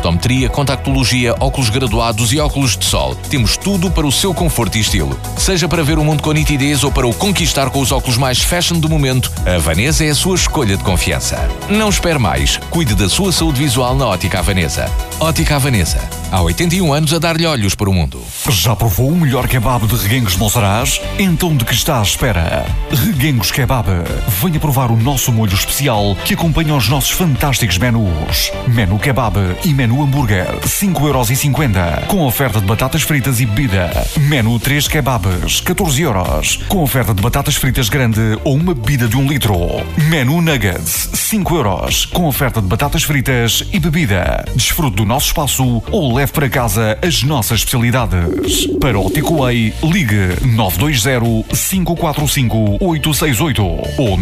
optometria, contactologia, óculos graduados e óculos de sol. Temos tudo para o seu conforto e estilo. Seja para ver o mundo com nitidez ou para o conquistar com os óculos mais fashion do momento, a Vanessa é a sua escolha de confiança. Não espere mais. Cuide da sua saúde visual na Ótica Vanessa. Ótica Vanessa. Há 81 anos a dar-lhe olhos para o mundo. Já provou o melhor kebab de Reguengos de Monsaraz? Então de que está à espera? Reguengos Kebab. Venha provar o nosso molho especial que acompanha os nossos fantásticos menus. Menu kebab e menu hambúrguer, 5,50€, com oferta de batatas fritas e bebida. Menu 3 kebabs, 14€, com oferta de batatas fritas grande ou uma bebida de 1 litro. Menu nuggets, 5€, com oferta de batatas fritas e bebida. Desfrute do nosso espaço ou leve para casa as nossas especialidades. Para o takeaway, ligue 920-545-868 ou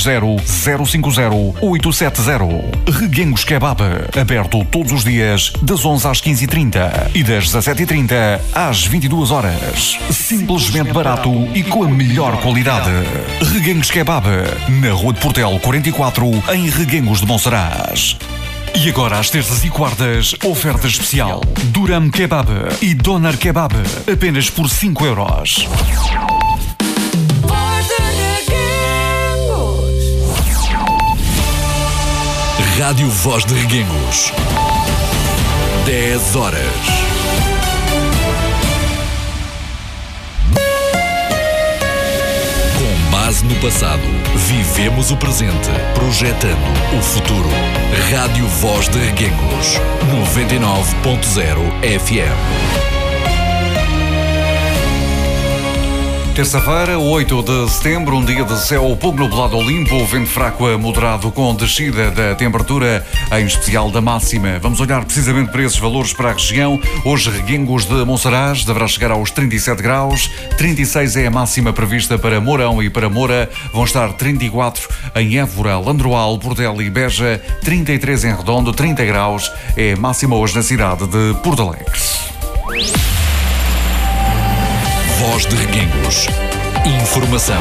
920-050-870. Reguengos Kebab, aberto todos os dias das 11 às 15h30 e das 17h30 às 22h. Simplesmente barato e com a melhor qualidade. Reguengos Kebab, na Rua de Portel 44, em Reguengos de Monsaraz. E agora, às terças e quartas, oferta especial. Duram Kebab e Doner Kebab, apenas por 5€. Rádio Voz de Reguengos. 10 horas. Com base no passado, vivemos o presente, projetando o futuro. Rádio Voz de Reguengos, 99.0 FM. Terça-feira, 8 de setembro, um dia de céu pouco nublado ou limpo, vento fraco a moderado com descida da temperatura, em especial da máxima. Vamos olhar precisamente para esses valores para a região. Hoje, Reguengos de Monsaraz deverá chegar aos 37 graus, 36 é a máxima prevista para Mourão e para Moura, vão estar 34 em Évora, Landroal, Portela e Beja, 33 em Redondo, 30 graus é a máxima hoje na cidade de Porto Alegre. Voz de Reguengos. Informação.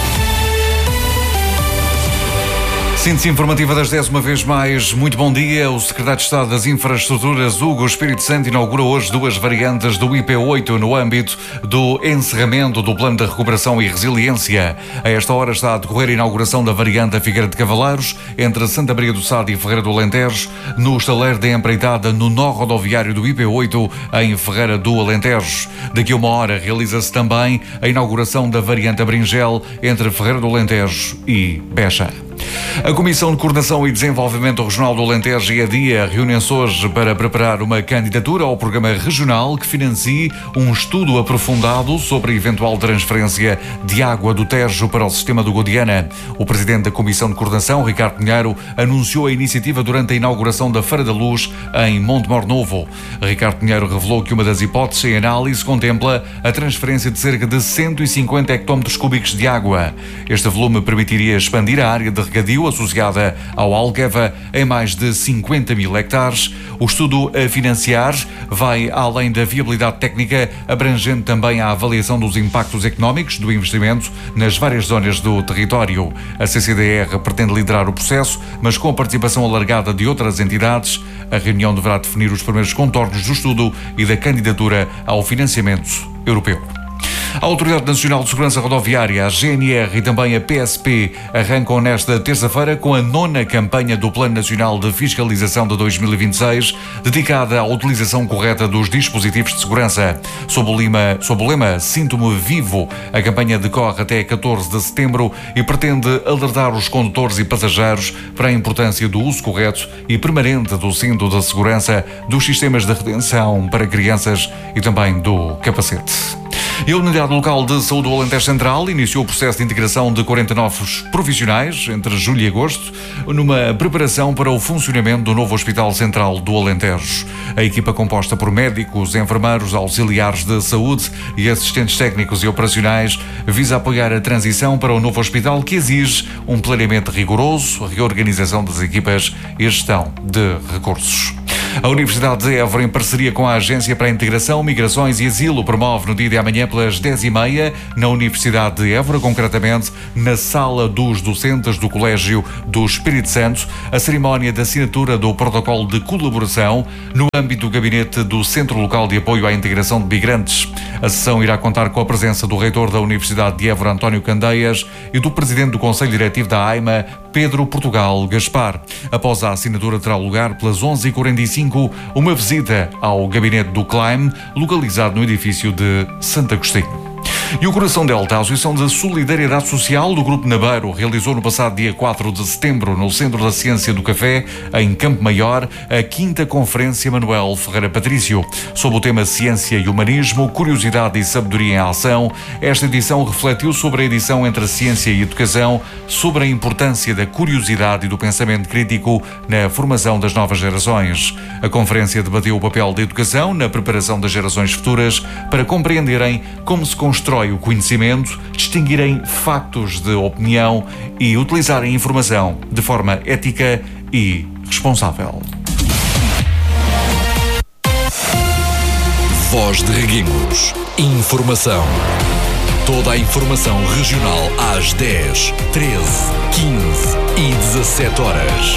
Síntese informativa das 10 uma vez mais. Muito bom dia. O Secretário de Estado das Infraestruturas, Hugo Espírito Santo, inaugura hoje 2 variantes do IP8 no âmbito do encerramento do Plano de Recuperação e Resiliência. A esta hora está a decorrer a inauguração da variante da Figueira de Cavaleiros, entre Santa Maria do Sado e Ferreira do Alentejo, no estaleiro de empreitada no nó rodoviário do IP8 em Ferreira do Alentejo. Daqui a uma hora realiza-se também a inauguração da variante Abringel entre Ferreira do Alentejo e Beja. A Comissão de Coordenação e Desenvolvimento Regional do Alentejo e a DIA reúnem-se hoje para preparar uma candidatura ao programa regional que financie um estudo aprofundado sobre a eventual transferência de água do Tejo para o sistema do Guadiana. O presidente da Comissão de Coordenação, Ricardo Pinheiro, anunciou a iniciativa durante a inauguração da Feira da Luz em Montemor Novo. Ricardo Pinheiro revelou que uma das hipóteses em análise contempla a transferência de cerca de 150 hectómetros cúbicos de água. Este volume permitiria expandir a área de regadio associada ao Alqueva em mais de 50 mil hectares. O estudo a financiar vai além da viabilidade técnica, abrangendo também a avaliação dos impactos económicos do investimento nas várias zonas do território. A CCDR pretende liderar o processo, mas com a participação alargada de outras entidades. A reunião deverá definir os primeiros contornos do estudo e da candidatura ao financiamento europeu. A Autoridade Nacional de Segurança Rodoviária, a GNR e também a PSP arrancam nesta terça-feira com a 9ª campanha do Plano Nacional de Fiscalização de 2026, dedicada à utilização correta dos dispositivos de segurança. Sob o lema Sinto-me Vivo, a campanha decorre até 14 de setembro e pretende alertar os condutores e passageiros para a importância do uso correto e permanente do cinto de segurança, dos sistemas de retenção para crianças e também do capacete. E a Unidade Local de Saúde do Alentejo Central iniciou o processo de integração de 40 novos profissionais entre julho e agosto, numa preparação para o funcionamento do novo Hospital Central do Alentejo. A equipa composta por médicos, enfermeiros, auxiliares de saúde e assistentes técnicos e operacionais visa apoiar a transição para o novo hospital, que exige um planeamento rigoroso, reorganização das equipas e gestão de recursos. A Universidade de Évora, em parceria com a Agência para a Integração, Migrações e Asilo, promove no dia de amanhã pelas 10h30, na Universidade de Évora, concretamente na Sala dos Docentes do Colégio do Espírito Santo, a cerimónia de assinatura do protocolo de colaboração no âmbito do gabinete do Centro Local de Apoio à Integração de Migrantes. A sessão irá contar com a presença do reitor da Universidade de Évora, António Candeias, e do presidente do Conselho Diretivo da AIMA, Pedro Portugal Gaspar. Após a assinatura terá lugar pelas 11h45 uma visita ao gabinete do CLAIM, localizado no edifício de Santo Agostinho. E o Coração Delta, a Associação de Solidariedade Social do Grupo Nabeiro, realizou no passado dia 4 de setembro, no Centro da Ciência do Café, em Campo Maior, a 5ª Conferência Manuel Ferreira Patrício. Sob o tema Ciência e Humanismo, Curiosidade e Sabedoria em Ação, esta edição refletiu sobre a edição entre a ciência e educação, sobre a importância da curiosidade e do pensamento crítico na formação das novas gerações. A conferência debateu o papel da educação na preparação das gerações futuras para compreenderem como se constrói o conhecimento, distinguirem factos de opinião e utilizarem informação de forma ética e responsável. Voz de Reguengos. Informação. Toda a informação regional às 10, 13, 15 e 17 horas.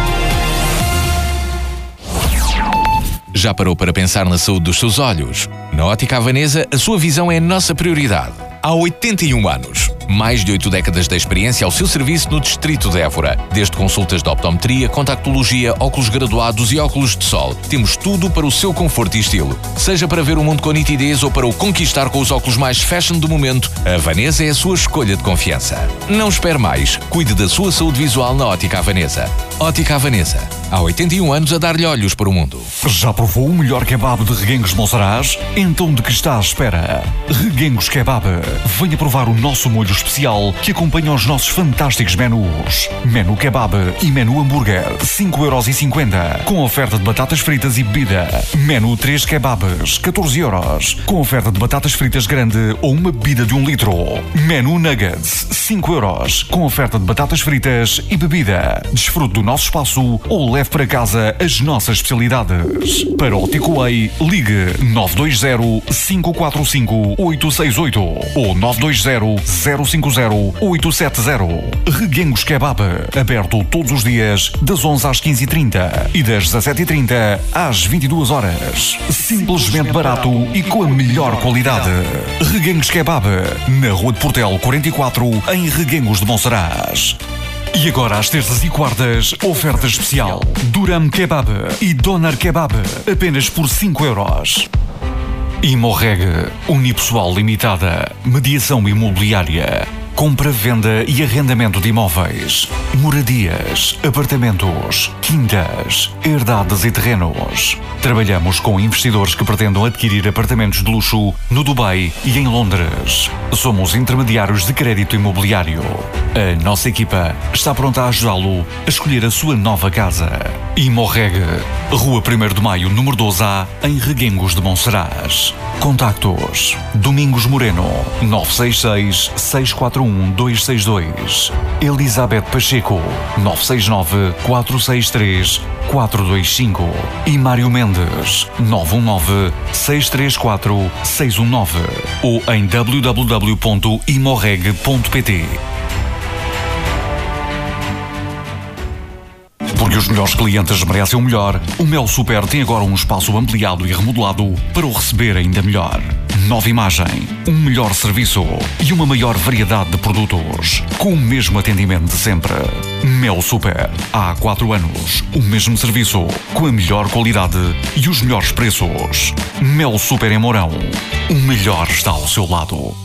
Já parou para pensar na saúde dos seus olhos? Na Ótica Havanesa, a sua visão é a nossa prioridade. Há 81 anos. Mais de 8 décadas de experiência ao seu serviço no Distrito de Évora. Desde consultas de optometria, contactologia, óculos graduados e óculos de sol. Temos tudo para o seu conforto e estilo. Seja para ver o mundo com nitidez ou para o conquistar com os óculos mais fashion do momento, a Havanesa é a sua escolha de confiança. Não espere mais. Cuide da sua saúde visual na Ótica Havanesa. Ótica Havanesa. Há 81 anos a dar-lhe olhos para o mundo. Já provou o melhor kebab de Reguengos de Monsaraz? Então de que está à espera? Reguengos Kebab. Venha provar o nosso molho especial que acompanha os nossos fantásticos menus. Menu Kebab e Menu Hambúrguer, 5,50€, com oferta de batatas fritas e bebida. Menu 3 Kebabs, 14€, com oferta de batatas fritas grande ou uma bebida de 1 litro. Menu Nuggets, 5€, com oferta de batatas fritas e bebida. Desfrute do nosso espaço ou leve para casa as nossas especialidades. Para o takeaway, ligue 920-545-868 ou 920-050-870. Reguengos Kebab, aberto todos os dias das 11 às 15h30 e das 17h30 às 22 horas. Simplesmente barato e com a melhor qualidade. Reguengos Kebab, na Rua de Portel 44, em Reguengos de Monsaraz. E agora, às terças e quartas, oferta especial. Duram Kebab e Donar Kebab, apenas por 5€. Imorreg, Unipessoal Limitada, Mediação Imobiliária, compra, venda e arrendamento de imóveis, moradias, apartamentos, quintas, herdades e terrenos. Trabalhamos com investidores que pretendam adquirir apartamentos de luxo no Dubai e em Londres. Somos intermediários de crédito imobiliário. A nossa equipa está pronta a ajudá-lo a escolher a sua nova casa. Imorreg, Rua 1º de Maio, número 12A, em Reguengos de Monsaraz. Contactos: Domingos Moreno, 966-641-262. Elizabeth Pacheco, 969-463-425. E Mário Mendes, 919-634-619. Ou em www.imorreg.pt. Porque os melhores clientes merecem o melhor, o Mel Super tem agora um espaço ampliado e remodelado para o receber ainda melhor. Nova imagem, um melhor serviço e uma maior variedade de produtos, com o mesmo atendimento de sempre. Mel Super, há 4 anos, o mesmo serviço, com a melhor qualidade e os melhores preços. Mel Super em Mourão, o melhor está ao seu lado.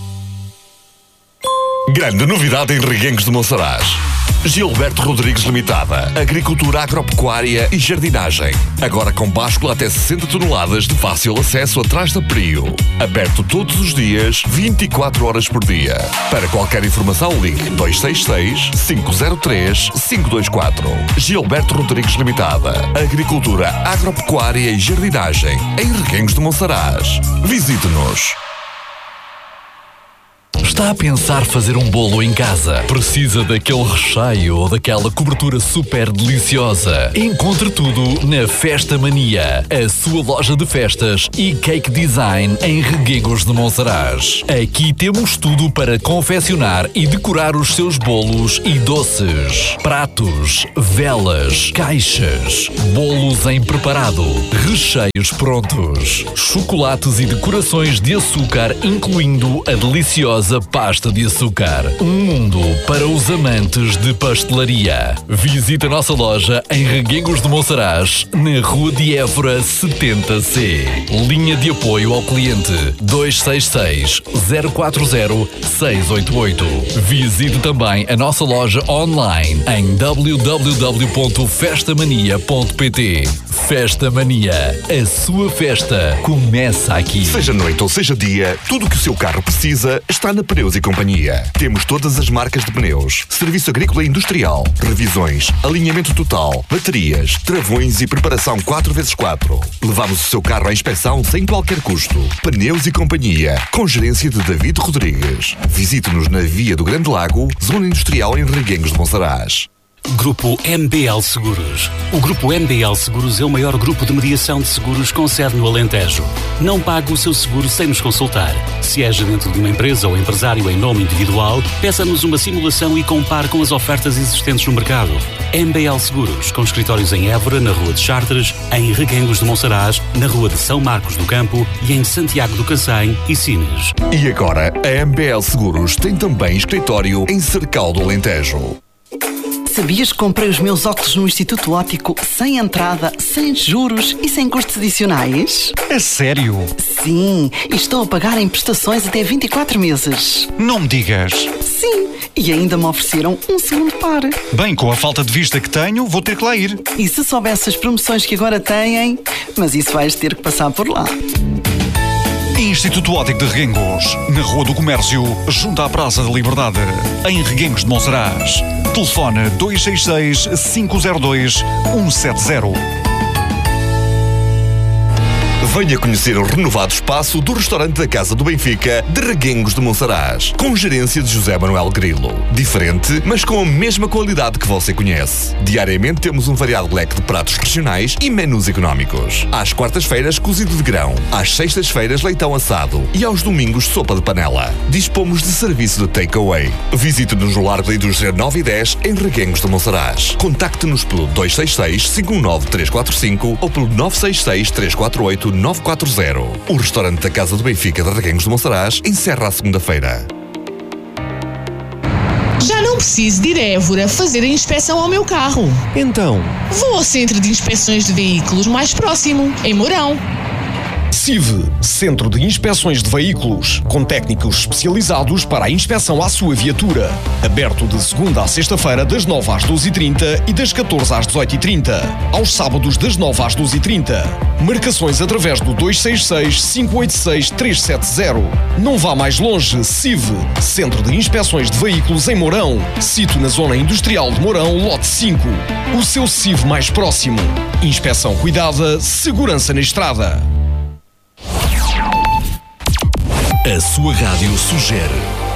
Grande novidade em Reguengos de Monsaraz. Gilberto Rodrigues Limitada, Agricultura Agropecuária e Jardinagem. Agora com báscula até 60 toneladas de fácil acesso atrás da Prio. Aberto todos os dias, 24 horas por dia. Para qualquer informação, ligue 266-503-524. Gilberto Rodrigues Limitada, Agricultura Agropecuária e Jardinagem, em Reguengos de Monsaraz. Visite-nos. Está a pensar fazer um bolo em casa? Precisa daquele recheio ou daquela cobertura super deliciosa? Encontre tudo na Festa Mania, a sua loja de festas e cake design em Reguengos de Monsaraz. Aqui temos tudo para confeccionar e decorar os seus bolos e doces. Pratos, velas, caixas, bolos em preparado, recheios prontos, chocolates e decorações de açúcar, incluindo a deliciosa pasta de açúcar. Um mundo para os amantes de pastelaria. Visite a nossa loja em Reguengos de Monsaraz, na Rua de Évora 70C. Linha de apoio ao cliente 266 040 688. Visite também a nossa loja online em www.festamania.pt. Festa Mania, a sua festa começa aqui. Seja noite ou seja dia, tudo o que o seu carro precisa está na Pneus e Companhia. Temos todas as marcas de pneus, serviço agrícola e industrial, revisões, alinhamento total, baterias, travões e preparação 4x4. Levamos o seu carro à inspeção sem qualquer custo. Pneus e Companhia, com gerência de David Rodrigues. Visite-nos na Via do Grande Lago, Zona Industrial em Reguengos de Monsaraz. Grupo MBL Seguros. O Grupo MBL Seguros é o maior grupo de mediação de seguros com sede no Alentejo. Não pague o seu seguro sem nos consultar. Se é gerente de uma empresa ou empresário em nome individual, peça-nos uma simulação e compare com as ofertas existentes no mercado. MBL Seguros, com escritórios em Évora, na Rua de Chartres, em Reguengos de Monsaraz, na Rua de São Marcos do Campo e em Santiago do Cacém e Sines. E agora, a MBL Seguros tem também escritório em Cercal do Alentejo. Sabias que comprei os meus óculos no Instituto Óptico sem entrada, sem juros e sem custos adicionais? É sério? Sim, e estou a pagar em prestações até 24 meses. Não me digas. Sim, e ainda me ofereceram um segundo par. Bem, com a falta de vista que tenho, vou ter que lá ir. E se soubesse as promoções que agora têm, mas isso vais ter que passar por lá. Instituto Óptico de Reguengos, na Rua do Comércio, junto à Praça da Liberdade, em Reguengos de Monsaraz. Telefone 266 502 170. Venha conhecer o renovado espaço do restaurante da Casa do Benfica de Reguengos de Monsaraz, com gerência de José Manuel Grilo. Diferente, mas com a mesma qualidade que você conhece. Diariamente temos um variado leque de pratos regionais e menus económicos. Às quartas-feiras, cozido de grão. Às sextas-feiras, leitão assado. E aos domingos, sopa de panela. Dispomos de serviço de takeaway. Visite-nos no Largo da Indústria 9 e 10, em Reguengos de Monsaraz. Contacte-nos pelo 266-519-345 ou pelo 966-348-940. O restaurante da Casa do Benfica de Reguengos de Monsaraz encerra à segunda-feira. Já não preciso de ir a Évora fazer a inspeção ao meu carro. Então? Vou ao Centro de Inspeções de Veículos mais próximo, em Mourão. CIV, Centro de Inspeções de Veículos, com técnicos especializados para a inspeção à sua viatura. Aberto de segunda à sexta-feira, das 9 às 12h30 e das 14 às 18h30. Aos sábados, das 9 às 12h30. Marcações através do 266-586-370. Não vá mais longe, CIV, Centro de Inspeções de Veículos em Mourão. Sito na Zona Industrial de Mourão, lote 5. O seu CIV mais próximo. Inspeção cuidada, segurança na estrada. A sua rádio sugere.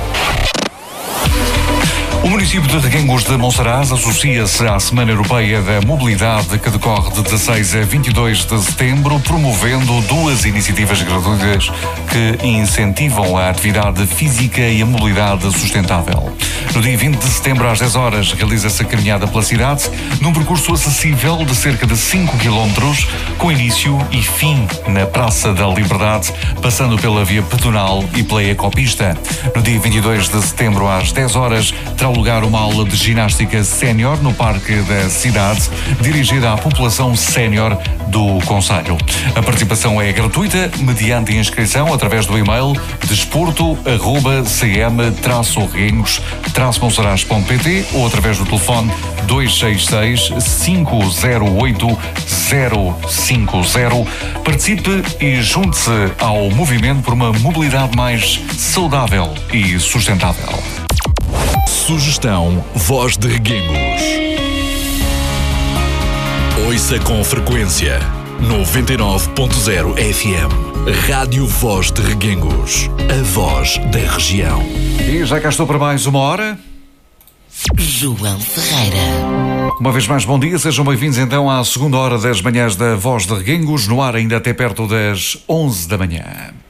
O município de Reguengos de Monsaraz associa-se à Semana Europeia da Mobilidade, que decorre de 16 a 22 de setembro, promovendo duas iniciativas gratuitas que incentivam a atividade física e a mobilidade sustentável. No dia 20 de setembro, às 10 horas, realiza-se a caminhada pela cidade, num percurso acessível de cerca de 5 km, com início e fim na Praça da Liberdade, passando pela via pedonal e pela ecopista. No dia 22 de setembro, às 10 horas, terá lugar uma aula de ginástica sénior no Parque da Cidade, dirigida à população sénior do concelho. A participação é gratuita, mediante inscrição através do e-mail desporto@cm-reguengos-monsaraz.pt ou através do telefone 266-508-050. Participe e junte-se ao movimento por uma mobilidade mais saudável e sustentável. Sugestão Voz de Reguengos. Ouça com frequência 99.0 FM. Rádio Voz de Reguengos, a voz da região. E já cá estou para mais uma hora. João Ferreira. Uma vez mais, bom dia, sejam bem-vindos então à segunda hora das manhãs da Voz de Reguengos, no ar ainda até perto das 11 da manhã.